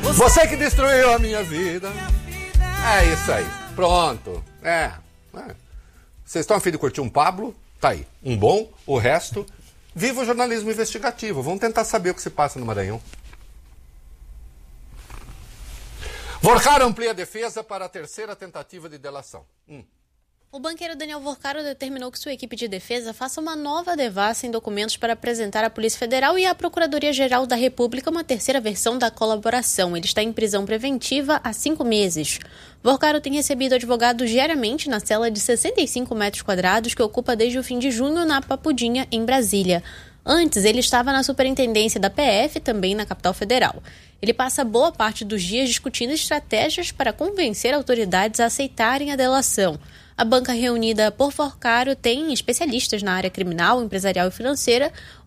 Você que destruiu a minha vida. É isso aí. Pronto. Vocês estão a fim de curtir um Pablo? Tá aí. Um bom, o resto. Viva o jornalismo investigativo. Vamos tentar saber o que se passa no Maranhão. Vorcaro amplia a defesa para a terceira tentativa de delação. O banqueiro Daniel Vorcaro determinou que sua equipe de defesa faça uma nova devassa em documentos para apresentar à Polícia Federal e à Procuradoria-Geral da República uma terceira versão da colaboração. Ele está em prisão preventiva há 5 meses. Vorcaro tem recebido advogados diariamente na cela de 65 metros quadrados que ocupa desde o fim de junho na Papudinha, em Brasília. Antes, ele estava na superintendência da PF, também na capital federal. Ele passa boa parte dos dias discutindo estratégias para convencer autoridades a aceitarem a delação. A banca reunida por Vorcaro tem especialistas na área criminal, empresarial e financeira.